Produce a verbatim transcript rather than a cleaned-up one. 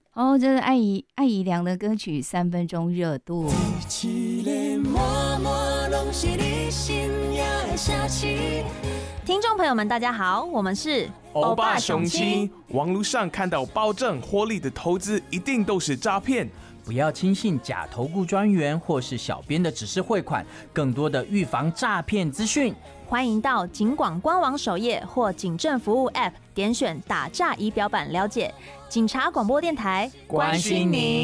哦，这是艾怡艾怡良的歌曲《三分钟热度》。 听众朋友们，大家好，我们是欧巴雄亲。网络上看到保证获利的投资，一定都是诈骗。 不要轻信假投顾专员或是小编的指示汇款，更多的预防诈骗资讯。 欢迎到警广官网首页或警政服务 App 点选打诈仪表板了解。警察广播电台， 关心您。